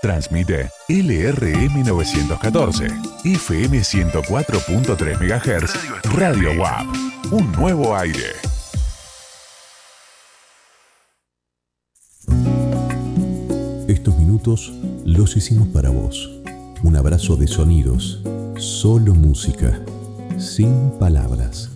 Transmite LRM 914, FM 104.3 MHz, Radio WAP. Un nuevo aire. Estos minutos los hicimos para vos. Un abrazo de sonidos, solo música, sin palabras.